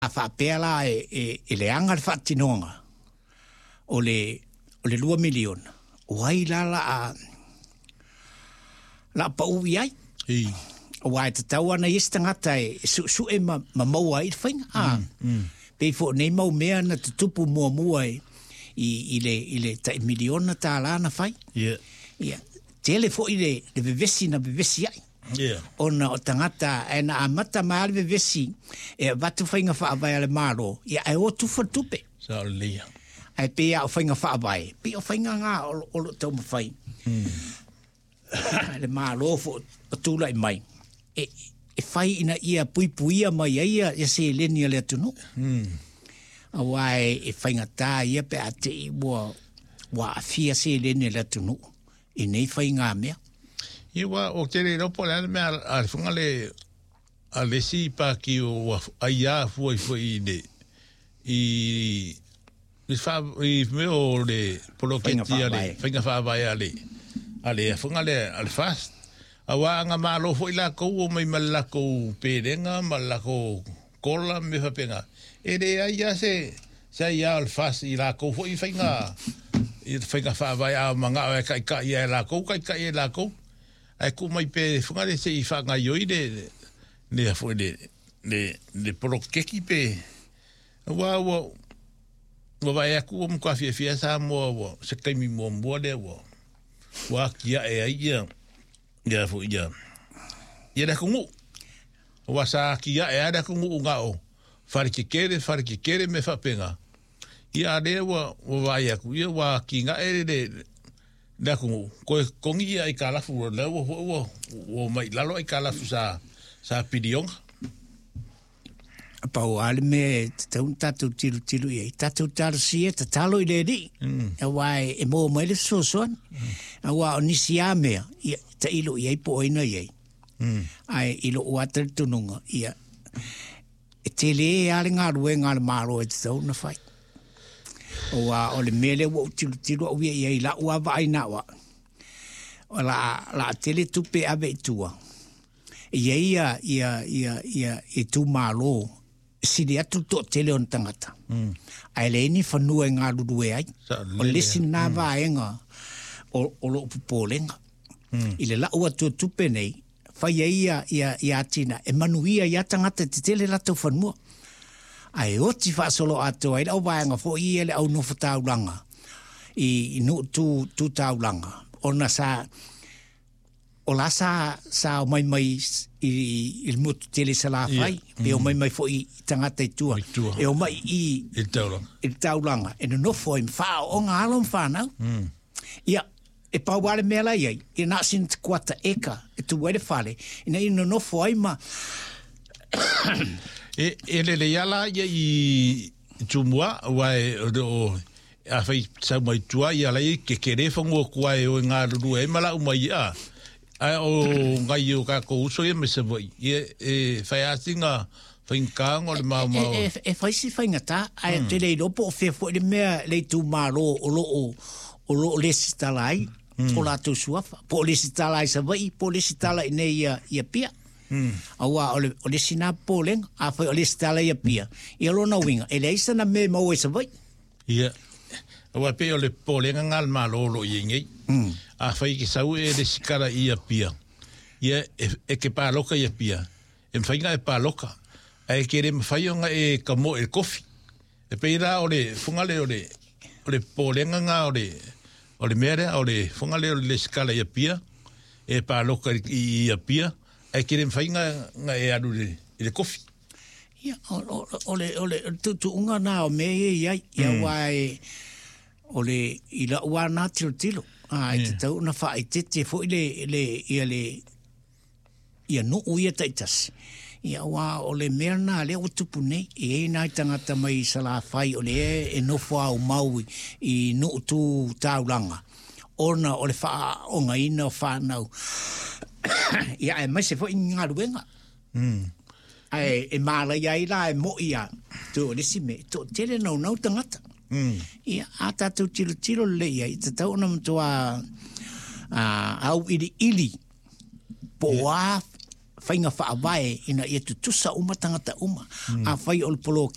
a whaapea e le anga le whaatinonga o le 2 miliona. O ai la pauwi ai. O ai te tau ana iste ngata e su e ma maua ai whainga. Pei fo nei mau mea na te tupu mua i le ta miliona ta lana whai. Tele fo i le bevesi na bevesi ai. Ona o tangata e na amata maa le bevesi e watu whainga whaavai ale maro. Ia e o tufa tupe. Sa lia. Ai pea o whainga whaavai. Pea o whainga ngā o lo tau mawhai. Le maro fo o tūla i mai. E whai ina ia puipuia mai ia se lenia le atunu. Awai e whainga tā ia pe ate i wa afia se lenia le atunu. I nei whainga mea. Iwa o tere ropo le mea a whunga a le si pa ki o aia fuai i meo le poloketi ale whainga whaavai ale a whunga le fast. Awa nga malo fo ila ko o mai malako perenga malako kola me fapenga ere ai se ia al fas ila ko fo I whainga fa vai a manga kai ia la ko kai la ko ai ku mai pe funga le se I whanga yoi le fo le prokeki pe wa vai aku mo ka fia sa mo se kai mi mo le wa kia e ai ia fu ia da kungu wasa kia e ada kungu ngao farikere me fapenga ia de wa vai aku ia wa kinga e da kungu ko kongi ai kala fu le wo mai lalo ai kala fu sa pidiong pau ale me tatu tilu ia tatu tarsia tatalo I le di wai e mo mai le soson wa onisia me ia ta ilo ia po ina ia ai ilo water tununga ia e tele ale ngā ruenga le maro e tau na fai o le mele wo tilu o ia la wa vai na wa la tele tupe ave tua ia e tu malo sidi atu to tele on tangata ai le ni fanua ngā rurue ai o lesi nā vaenga o lo pupolenga ile la ua tupe nei fai ia tina e manuia ia tangata te tele la tau fanua ai oti whaasolo ato ai lau vaenga fo I ele au nufa taulanga I nu tu taulanga ona sa o la sa o mai il mutu tele sa la fai pe o mai fo I tangata I tua e o mai I il taulanga e no fo im fa o ngā alon whanau ia e pau wale mea lai ai I nā sin te kuata eka e tu were whale ina ino no fo ai ma e le yala ia I tumua wai o a fai sa mai tua ia lai ke kere whangu kua e o ngā ruru e mala umai a o ngai o ka ko uso e me se voi e fai atinga whainkaanga le mau e fai si whaingata ai te lei lopo o whea fo le mea lei tu maro o lo le sitalai o la tu suafa po le sitalai sa vai po le sitalai nei ia pia awa o le sina polenga a fai o le sitalai ia pia ia lona winga e leisa na me mau e sa vai ia awa pe o le polenga ngal malolo I ngei a fai ki sau e le sikara ia pia ia e ke paloka ia pia e mwhainga e paloka e kere mwhaionga e kamo e kofi e peira o le fungale o le polenga nga o le mea o le fungale o le sikara ia pia e paloka ia pia e kere mwhainga nga e anu le kofi ia o le tu unga na o me ia wai o le ila ua na tilo ai te tau na wha i te fo ia no uia taitasi ia wa o le mea na le o tupu nei e nai tangata mai sa la whai o le e no wha o maui I no tu tauranga ona o le wha o nga ina o whanau ia e mai se fo I ngā ruenga ai e mala ia la e mo ia tu o lesi me to tele nau tangata ia a tātou tilo le ia I te tau na mtua au ili po a whainga whaavai ina ia tu tusa uma tangata uma a whai o le polo